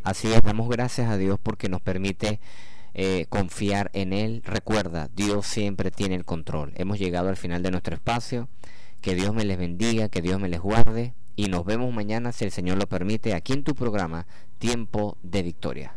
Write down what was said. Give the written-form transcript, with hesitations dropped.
Así es, damos gracias a Dios porque nos permite confiar en Él. Recuerda, Dios siempre tiene el control. Hemos llegado al final de nuestro espacio. Que Dios me les bendiga, que Dios me les guarde y nos vemos mañana, si el Señor lo permite, aquí en tu programa Tiempo de Victoria.